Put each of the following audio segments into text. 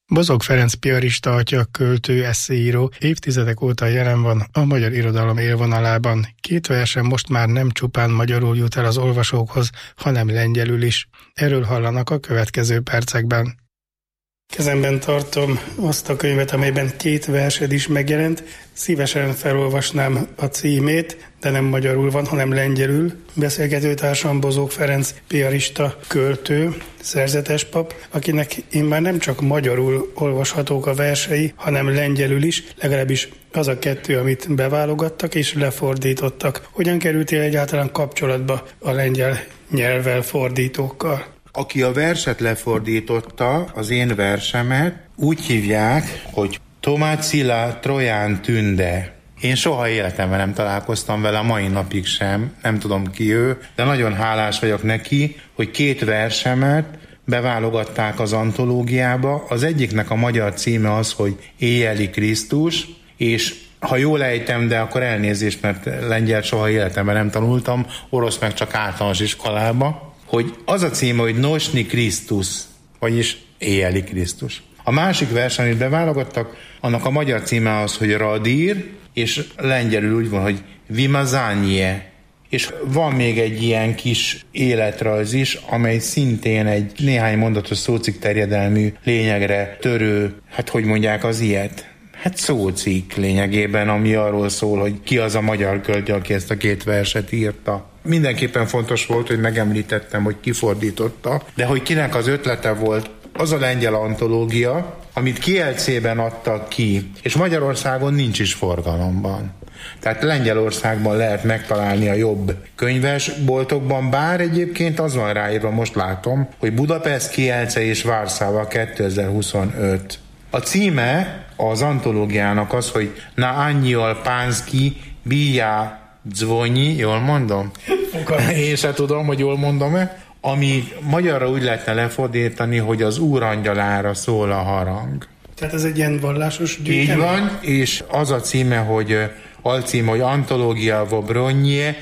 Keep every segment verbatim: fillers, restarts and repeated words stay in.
Bozók Ferenc piarista atya, költő, esszéíró évtizedek óta jelen van a magyar irodalom élvonalában. Két versen most már nem csupán magyarul jut el az olvasókhoz, hanem lengyelül is. Erről hallanak a következő percekben. Kezemben tartom azt a könyvet, amelyben két versed is megjelent. Szívesen felolvasnám a címét, de nem magyarul van, hanem lengyelül. Beszélgetőtársam Bozók Ferenc piarista, költő, szerzetespap, akinek én már nem csak magyarul olvashatók a versei, hanem lengyelül is, legalábbis az a kettő, amit beválogattak és lefordítottak. Hogyan kerültél egyáltalán kapcsolatba a lengyel nyelvvel, fordítókkal? Aki a verset lefordította, az én versemet, úgy hívják, hogy Tomácila Troján Tünde. Én soha életemben nem találkoztam vele, a mai napig sem, nem tudom ki ő, de nagyon hálás vagyok neki, hogy két versemet beválogatták az antológiába. Az egyiknek a magyar címe az, hogy Éjjeli Krisztus, és ha jól ejtem, de akkor elnézést, mert lengyel soha életemben nem tanultam, orosz meg csak általános iskolába, hogy az a címe, hogy Nosni Krisztus, vagyis Éjjeli Krisztus. A másik vers, amit beválogattak, annak a magyar címe az, hogy Radír, és lengyelül úgy van, hogy Vimazánye. És van még egy ilyen kis életrajz is, amely szintén egy néhány mondatos szócikk terjedelmű lényegre törő, hát hogy mondják az ilyet? Hát szócikk lényegében, ami arról szól, hogy ki az a magyar költő, aki ezt a két verset írta. Mindenképpen fontos volt, hogy megemlítettem, hogy ki fordította, de hogy kinek az ötlete volt, az a lengyel antológia, amit Kielcében adtak ki, és Magyarországon nincs is forgalomban. Tehát Lengyelországban lehet megtalálni a jobb könyvesboltokban, bár egyébként az van ráírva, most látom, hogy Budapest, Kielce és Warszava kétezer-huszonöt. A címe az antológiának az, hogy Na Annyol Pánszki Bija Dzvonyi, jól mondom? Én se tudom, hogy jól mondom-e. Ami magyarra úgy lehetne lefordítani, hogy az úr angyalára szól a harang. Tehát ez egy ilyen vallásos gyűjtemény? Így van, és az a címe, hogy alcím, hogy Antológia Vobronje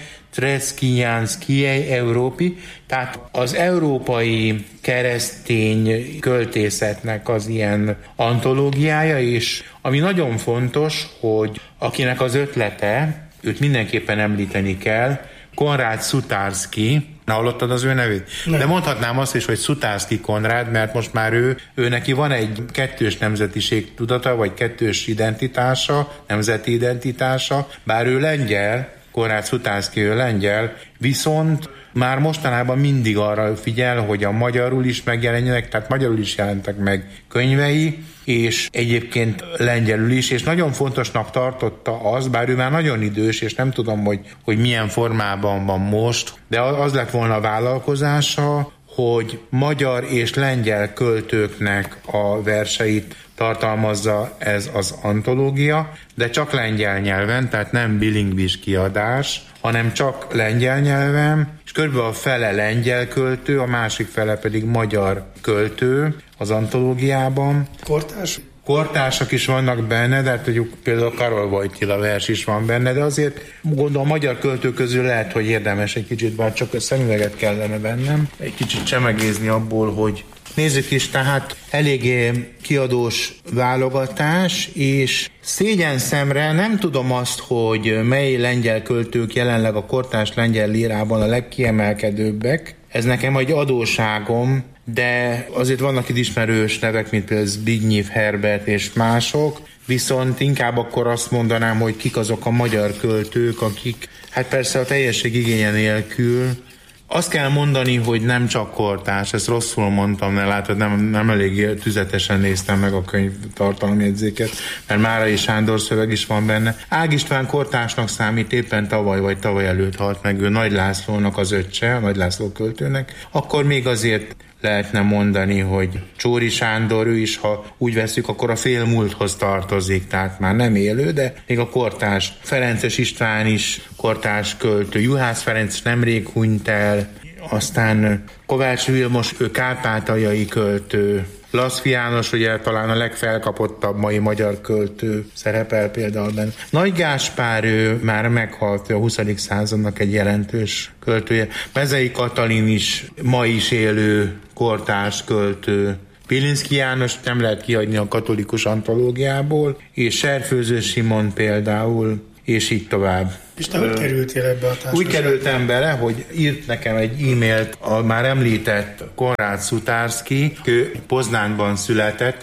Treszkinyanszkiej Európi, tehát az európai keresztény költészetnek az ilyen antológiája, és ami nagyon fontos, hogy akinek az ötlete, őt mindenképpen említeni kell, Konrád Szutárszky. Na, hallottad az ő nevét? Nem. De mondhatnám azt is, hogy Szutárszky Konrád, mert most már ő, ő neki van egy kettős nemzetiség tudata, vagy kettős identitása, nemzeti identitása, bár ő lengyel, Konrád Szutárszky, ő lengyel, viszont már mostanában mindig arra figyel, hogy a magyarul is megjelenjenek, tehát magyarul is jelentek meg könyvei, és egyébként lengyelül is, és nagyon fontosnak tartotta az, bár ő már nagyon idős, és nem tudom, hogy, hogy milyen formában van most, de az lett volna a vállalkozása, hogy magyar és lengyel költőknek a verseit tartalmazza ez az antológia, de csak lengyel nyelven, tehát nem bilingvis kiadás, hanem csak lengyel nyelven, és körülbelül a fele lengyel költő, a másik fele pedig magyar költő az antológiában. Kortárs? Kortársak is vannak benne, de hát tudjuk, például Karol Wojtyla vers is van benne, de azért gondolom a magyar költők közül lehet, hogy érdemes egy kicsit, bár csak a szemüveget kellene vennem, egy kicsit csemegézni abból, hogy nézzük is, tehát eléggé kiadós válogatás, és szégyen szemre nem tudom azt, hogy mely lengyel költők jelenleg a kortárs lengyel lírában a legkiemelkedőbbek. Ez nekem egy adósságom, de azért vannak itt ismerős nevek, mint például Zbigniew Herbert és mások, viszont inkább akkor azt mondanám, hogy kik azok a magyar költők, akik, hát persze a teljesség igénye nélkül. Azt kell mondani, hogy nem csak kortárs, ezt rosszul mondtam, ne látod, nem, nem elég tüzetesen néztem meg a könyv tartalomjegyzéket, mert Márai Sándor szöveg is van benne. Ág István kortársnak számít, éppen tavaly vagy tavaly előtt halt meg, ő Nagy Lászlónak az öccse, a Nagy László költőnek, akkor még azért lehetne mondani, hogy Csóri Sándor, ő is, ha úgy veszük, akkor a félmúlthoz tartozik, tehát már nem élő, de még a kortárs Ferences István is kortárs költő, Juhász Ferenc nemrég hunyt el, aztán Kovács Vilmos, ő kárpátaljai költő, Laszfi János, ugye talán a legfelkapottabb mai magyar költő szerepel például benne. Nagy Gáspár, ő már meghalt, ő a huszadik századnak egy jelentős költője. Mezei Katalin is ma is élő kortárs költő. Pilinszky János nem lehet kihagyni a katolikus antológiából, és Serfőző Simon például, és így tovább. És te hogy kerültél ebbe a társaságba? Úgy kerültem bele, hogy írt nekem egy e-mailt a már említett Konrád Sutárszky, ő Poznánban született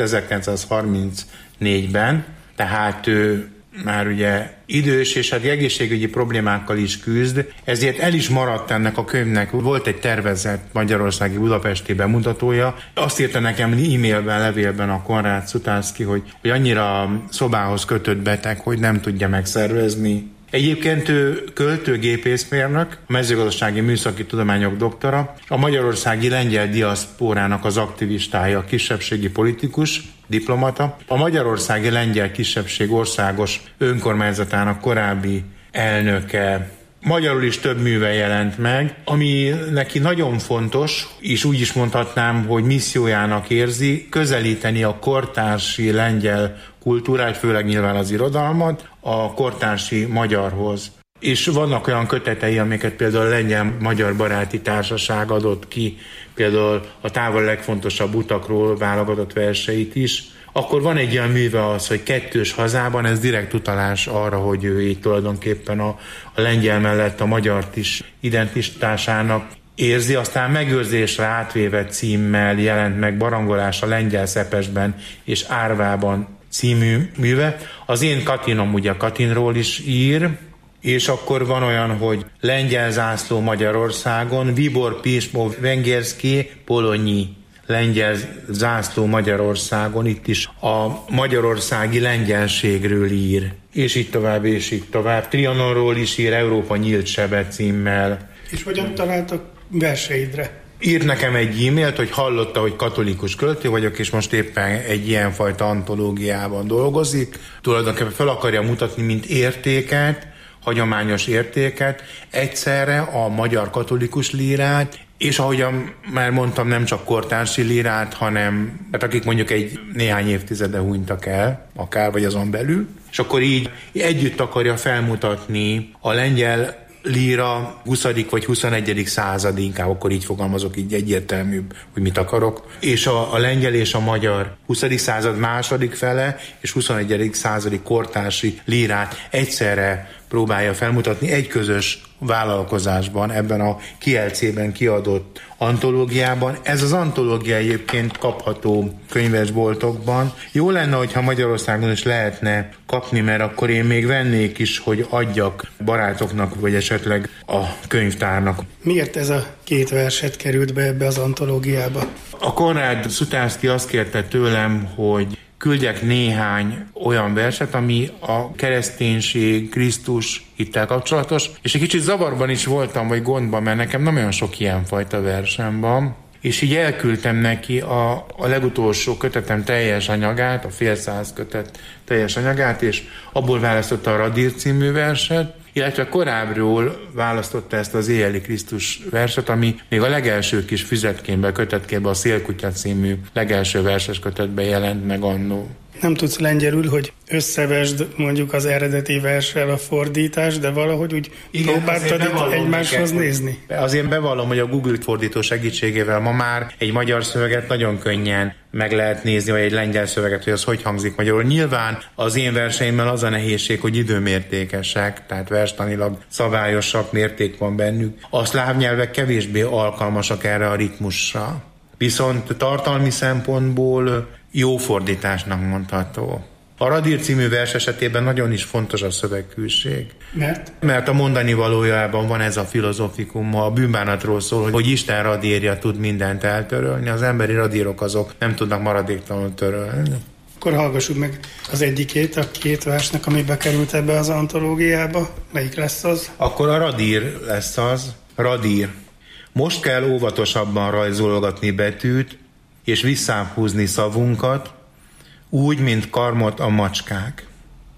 ezerkilencszázharmincnégyben, tehát ő már ugye idős, és hát egészségügyi problémákkal is küzd, ezért el is maradt ennek a könyvnek. Volt egy tervezett magyarországi budapesti bemutatója. Azt írta nekem e-mailben, levélben a Konrád Sutárszky, hogy, hogy annyira szobához kötött beteg, hogy nem tudja megszervezni. Egyébként ő költő-gépészmérnök, a mezőgazdasági műszaki tudományok doktora, a magyarországi lengyel diaszpórának az aktivistája, kisebbségi politikus, diplomata, a magyarországi lengyel kisebbség országos önkormányzatának korábbi elnöke. Magyarul is több műve jelent meg, ami neki nagyon fontos, és úgy is mondhatnám, hogy missziójának érzi, közelíteni a kortársi lengyel kultúrát, főleg nyilván az irodalmat, a kortársi magyarhoz. És vannak olyan kötetei, amiket például a Lengyel-Magyar Baráti Társaság adott ki, például a távol legfontosabb utakról válogatott verseit is. Akkor van egy olyan műve az, hogy Kettős hazában, ez direkt utalás arra, hogy ő így tulajdonképpen a, a lengyel mellett a magyart is identitásának érzi, aztán Megőrzésre átvéve címmel jelent meg Barangolás a lengyel Szepesben és Árvában című műve. Az Én Katinom ugye Katinról is ír, és akkor van olyan, hogy Lengyel zászló Magyarországon, Vibor Pismo Węgierski Polonyi, lengyel zászló Magyarországon, itt is a magyarországi lengyelségről ír, és így tovább, és így tovább. Trianonról is ír, Európa nyílt sebe címmel. És hogyan találtak verseidre? Írt nekem egy e-mailt, hogy hallotta, hogy katolikus költő vagyok, és most éppen egy ilyenfajta antológiában dolgozik. Tulajdonképpen fel akarja mutatni, mint értéket, hagyományos értéket, egyszerre a magyar katolikus lírát, és ahogyan már mondtam, nem csak kortársi lírát, hanem hát akik mondjuk egy néhány évtizede hunytak el, akár vagy azon belül, és akkor így együtt akarja felmutatni a lengyel líra huszadik vagy huszonegyedik század, inkább akkor így fogalmazok, így egyértelműbb, hogy mit akarok. És a, a lengyel és a magyar huszadik század második fele és huszonegyedik századik kortársi lírát egyszerre próbálja felmutatni egy közös vállalkozásban, ebben a Kielcében kiadott antológiában. Ez az antológia egyébként kapható könyvesboltokban. Jó lenne, hogyha Magyarországon is lehetne kapni, mert akkor én még vennék is, hogy adjak barátoknak, vagy esetleg a könyvtárnak. Miért ez a két verset került be ebbe az antológiába? A Konrád Sutárszky azt kérte tőlem, hogy küldjek néhány olyan verset, ami a kereszténység, Krisztus hittel kapcsolatos, és egy kicsit zavarban is voltam, vagy gondban, mert nekem nem olyan sok ilyenfajta versem van, és így elküldtem neki a, a legutolsó kötetem teljes anyagát, a fél száz kötet teljes anyagát, és abból választotta a Radír című verset, illetve korábbról választotta ezt az Éjjeli Krisztus verset, ami még a legelső kis füzetkémbe, kötetkémbe, a Szélkutya című legelső verses kötetben jelent meg annó. Nem tudsz lengyelül, hogy összevesd mondjuk az eredeti verssel a fordítás, de valahogy úgy igen, próbáltad itt egymáshoz neked nézni? Azért bevallom, hogy a Google fordító segítségével ma már egy magyar szöveget nagyon könnyen meg lehet nézni, vagy egy lengyel szöveget, hogy az hogy hangzik magyarul. Nyilván az én verseimmel az a nehézség, hogy időmértékesek, tehát verstanilag szabályosak, mérték van bennük. A szláv nyelvek kevésbé alkalmasak erre a ritmusra. Viszont tartalmi szempontból jó fordításnak mondható. A Radír című vers esetében nagyon is fontos a szövegkülség. Mert? Mert a mondani valójában van ez a filozofikum, a bűnbánatról szól, hogy Isten radírja tud mindent eltörölni, az emberi radírok azok nem tudnak maradéktalanul törölni. Akkor hallgassuk meg az egyikét, a két versnek, ami bekerült ebbe az antológiába. Melyik lesz az? Akkor a Radír lesz az. Radír. Most kell óvatosabban rajzolgatni betűt, és visszább húzni szavunkat, úgy, mint karmot a macskák.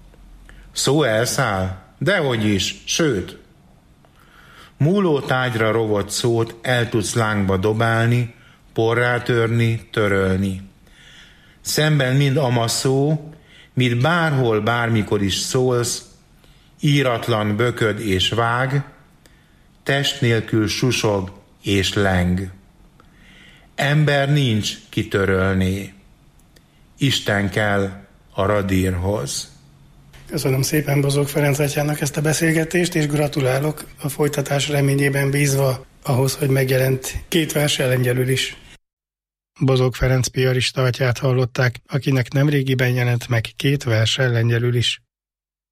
Szó elszáll? Dehogy is, sőt. Múló tágyra rovott szót el tudsz lángba dobálni, porrá törni, törölni. Szemben mind ama szó, mit bárhol, bármikor is szólsz, íratlan bököd és vág, test nélkül susog és leng. Ember nincs kitörölni. Isten kell a radírhoz. Köszönöm szépen Bozók Ferenc atyának ezt a beszélgetést, és gratulálok a folytatás reményében bízva ahhoz, hogy megjelent két verse lengyelül is. Bozók Ferenc piarista atyát hallották, akinek nemrégiben jelent meg két verse lengyelül is.